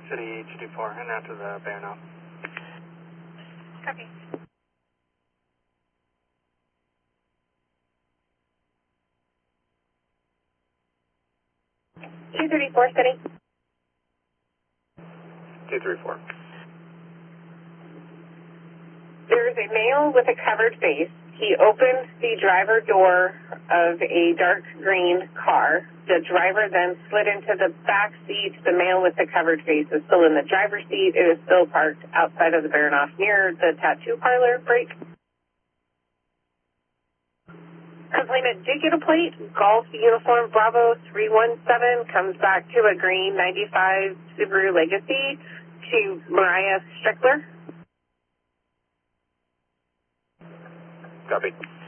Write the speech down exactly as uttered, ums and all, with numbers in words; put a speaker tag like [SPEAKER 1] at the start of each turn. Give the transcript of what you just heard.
[SPEAKER 1] City two two four, and out to the bear now.
[SPEAKER 2] Copy. two thirty-four City.
[SPEAKER 1] two three four.
[SPEAKER 2] There's a male with a covered face. He opened the driver door of a dark green car. The driver then slid into the back seat. The male with the covered face is still in the driver's seat. It is still parked outside of the Baranoff near the tattoo parlor break. Complainant did get a plate. Golf Uniform Bravo three one seven comes back to a green ninety-five Subaru Legacy to Mariah Strickler.
[SPEAKER 1] Copy.